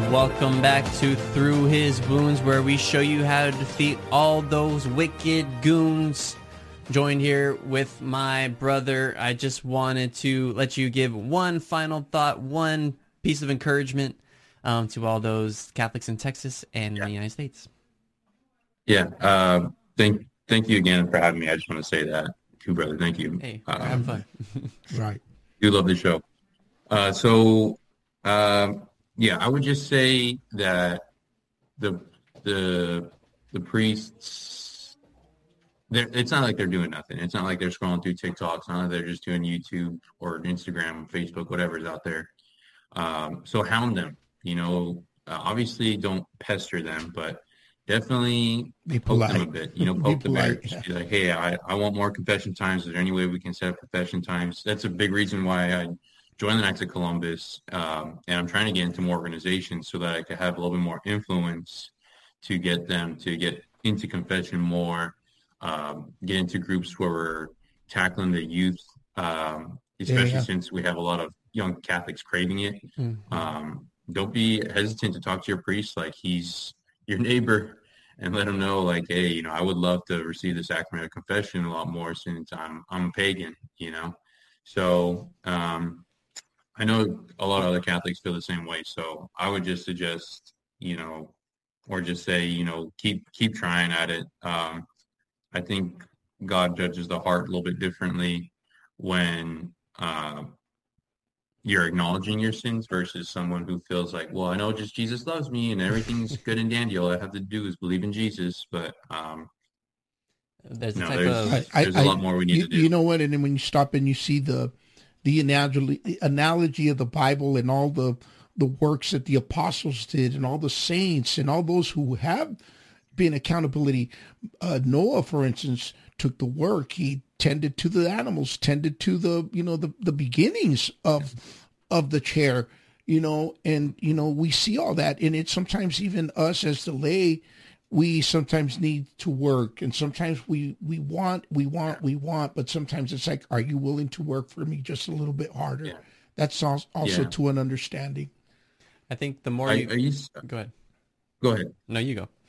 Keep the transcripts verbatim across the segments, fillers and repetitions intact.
Welcome back to Through His Wounds, where we show you how to defeat all those wicked goons. Joined here with my brother. I just wanted to let you give one final thought, one piece of encouragement um, to all those Catholics in Texas and yeah. the United States. Yeah, uh, thank thank you again for having me. I just want to say that too, brother. Thank you. Hey, um, have fun. Right. You love the show. Uh, so, uh, yeah, I would just say that the the the priests, it's not like they're doing nothing. It's not like they're scrolling through TikTok. It's not like they're just doing YouTube or Instagram, Facebook, whatever's out there. Um, so hound them. You know, uh, obviously don't pester them, but definitely Be poke polite. them a bit. You know, poke the bear. Yeah. Be like, hey, I, I want more confession times. Is there any way we can set up confession times? That's a big reason why I joined the Knights of Columbus, um, and I'm trying to get into more organizations so that I could have a little bit more influence to get them to get into confession more, um, get into groups where we're tackling the youth, um, especially yeah. since we have a lot of young Catholics craving it. Mm-hmm. Um, don't be hesitant to talk to your priest like he's your neighbor, and let him know, like, hey, you know, I would love to receive the sacrament of confession a lot more since I'm I'm a pagan, you know. So um, I know a lot of other Catholics feel the same way. So I would just suggest, you know, or just say, you know, keep keep trying at it. Um, I think God judges the heart a little bit differently when uh, you're acknowledging your sins versus someone who feels like, well, I know just Jesus loves me and everything's good and dandy. All I have to do is believe in Jesus. But um, There's a no, type there's, of I, there's I, a lot more we need you, to do. You know what? And then when you stop and you see the the analogy, the analogy of the Bible and all the the works that the apostles did and all the saints and all those who have been accountability. Uh, Noah, for instance, took the work. He tended to the animals, tended to the, you know, the, the beginnings of of the chair, you know, and, you know, we see all that. And it's sometimes even us as the lay, we sometimes need to work. And sometimes we, we want, we want, we want, but sometimes it's like, are you willing to work for me just a little bit harder? Yeah. That's also Yeah. to an understanding. I think the more Are, you, are you go ahead. Go ahead. No, you go.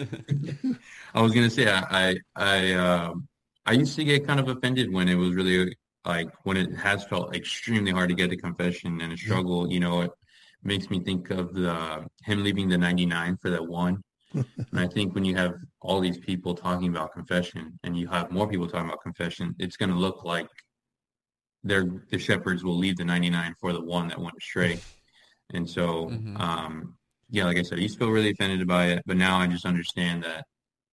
I was gonna say I I I, um, I used to get kind of offended when it was really like when it has felt extremely hard to get to confession and a struggle. You know, it makes me think of the him leaving the ninety-nine for that one. And I think when you have all these people talking about confession and you have more people talking about confession, it's going to look like they're the shepherds will leave the ninety-nine for the one that went astray. And so, Mm-hmm. um, yeah, like I said, I used to feel really offended by it, but now I just understand that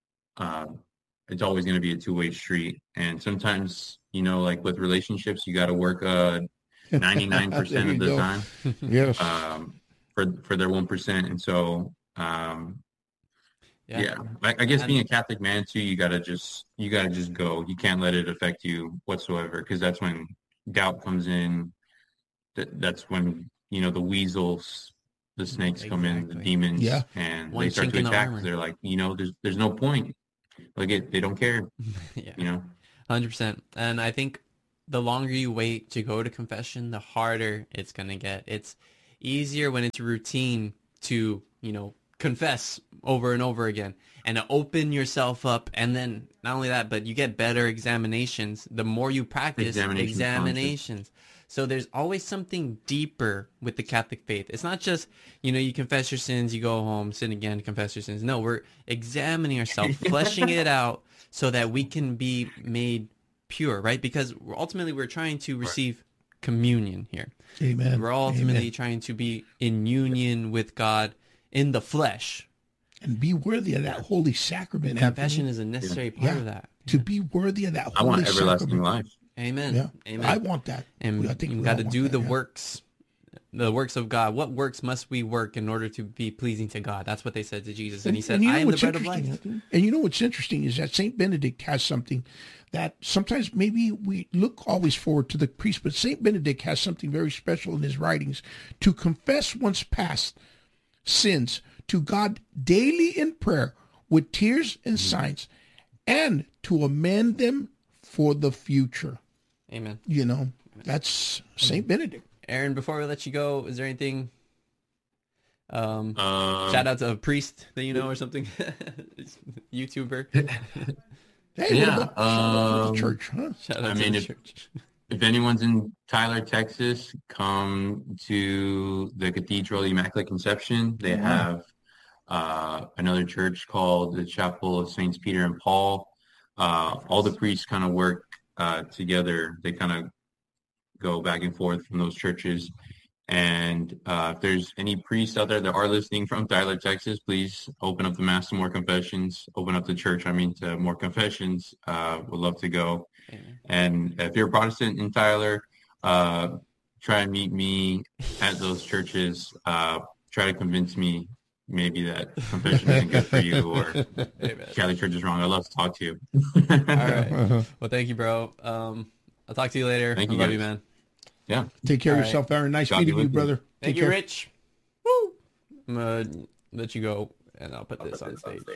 uh, it's always going to be a two-way street. And sometimes, you know, like with relationships, you got to work uh, ninety-nine percent of the go. time Yes. um, for for their one percent. And so, um, yeah, yeah. I, I guess And- being a Catholic man too, you got to just you got to just go. You can't let it affect you whatsoever, because that's when doubt comes in. That that's when, you know, the weasels, the snakes come in, the Exactly. demons, Yeah. and One they start chink to in the attack. armor. They're like, you know, there's there's no point. Like it, they don't care. Yeah. You know. one hundred percent. And I think the longer you wait to go to confession, the harder it's going to get. It's easier when it's routine to, you know, confess over and over again and to open yourself up. And then not only that, but you get better examinations. The more you practice Examinations, examinations. So there's always something deeper with the Catholic faith. It's not just, you know, you confess your sins, you go home, sin again, confess your sins. No, we're examining ourselves, fleshing it out so that we can be made pure, right? Because ultimately we're trying to receive communion here. Amen. We're ultimately Amen. trying to be in union with God in the flesh. And be worthy of that holy sacrament. Confession Anthony. is a necessary Yeah. part of that. To be worthy of that I holy want everlasting sacrament. life. Amen. Yeah. Amen. I want that. And I think you we got all to want do that, the yeah. works, the works of God. What works must we work in order to be pleasing to God? That's what they said to Jesus. And he said, you know I am the what's bread of interesting, life. Anthony? And you know what's interesting is that Saint Benedict has something that sometimes maybe we look always forward to the priest, but Saint Benedict has something very special in his writings to confess one's past sins to God daily in prayer with tears and signs, and to amend them for the future. Amen. You know, that's Saint Benedict. Aaron, before we let you go, is there anything Um, Um, shout out to a priest that you know or something. YouTuber. Hey, Yeah, what about, shout out to um, the church, huh? Shout out I to mean, the if- church. If anyone's in Tyler, Texas, come to the Cathedral Immaculate Conception. They Wow. have uh, another church called the Chapel of Saints Peter and Paul. Uh, all the priests kind of work uh, together. They kind of go back and forth from those churches. And uh, if there's any priests out there that are listening from Tyler, Texas, please open up the Mass to more confessions. Open up the church, I mean, to more confessions. Uh, would love to go. Amen. And if you're a Protestant in Tyler, uh, try and meet me at those churches. Uh, try to convince me maybe that confession isn't good for you or Amen. Catholic Church is wrong. I'd love to talk to you. All right. Well, thank you, bro. Um, I'll talk to you later. Thank I you, love guys. you, man. Yeah. Take care All of yourself, Aaron. Nice God be meeting you, with you. brother. Thank Take you, care. Rich. Woo! I'm gonna let you go, and I'll put this on stage.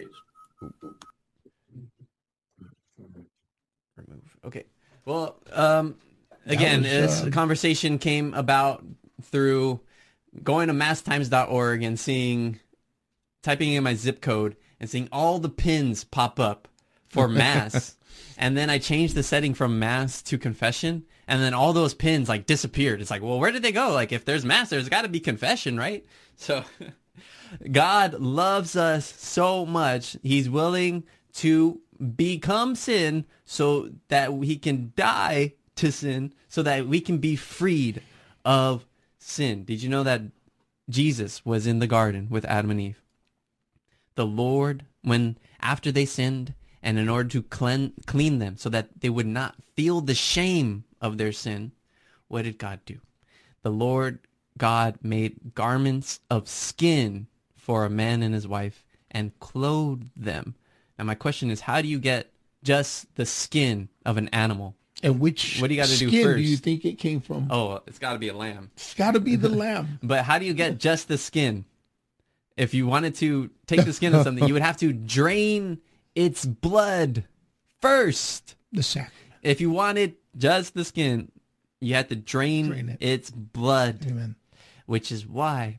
Remove. Okay. Well, um, again, was, this uh, conversation came about through going to mass times dot org and seeing, typing in my zip code and seeing all the pins pop up for mass. And then I changed the setting from mass to confession. And then all those pins like disappeared. It's like, well, where did they go? Like if there's mass, there's got to be confession, right? So God loves us so much. He's willing to become sin so that he can die to sin so that we can be freed of sin. Did you know that Jesus was in the garden with Adam and Eve? The Lord, when after they sinned, and in order to clean, clean them so that they would not feel the shame of their sin, what did God do? The Lord God made garments of skin for a man and his wife and clothed them. Now my question is, how do you get just the skin of an animal? And which What do you gotta do skin first? do you think it came from? Oh, it's got to be a lamb. It's got to be the lamb. But how do you get just the skin? If you wanted to take the skin of something, you would have to drain its blood first. The sac. If you wanted just the skin, you had to drain, Drain it. its blood, Amen. which is why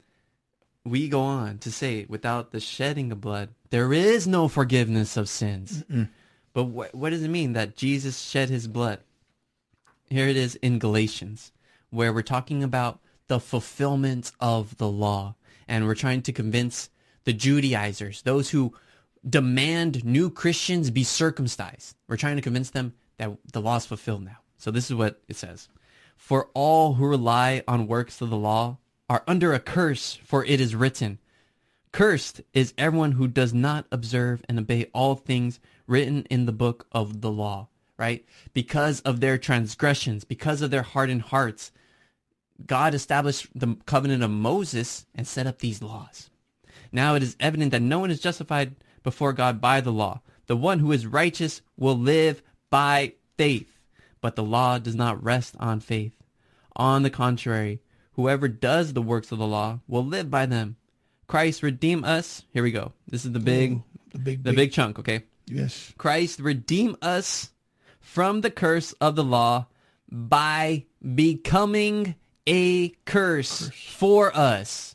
we go on to say, without the shedding of blood, there is no forgiveness of sins. Mm-mm. But wh- what does it mean that Jesus shed his blood? Here it is in Galatians, where we're talking about the fulfillment of the law. And we're trying to convince the Judaizers, those who demand new Christians be circumcised. We're trying to convince them that the law is fulfilled now. So this is what it says. For all who rely on works of the law are under a curse, for it is written, cursed is everyone who does not observe and obey all things written in the book of the law, right? Because of their transgressions, because of their hardened hearts, God established the covenant of Moses and set up these laws. Now it is evident that no one is justified before God by the law. The one who is righteous will live by faith, but the law does not rest on faith. On the contrary, whoever does the works of the law will live by them. Christ redeemed us. Here we go. This is the big, Ooh, the big, the big chunk, okay? Yes. Christ redeemed us from the curse of the law by becoming a curse, Curse. for us.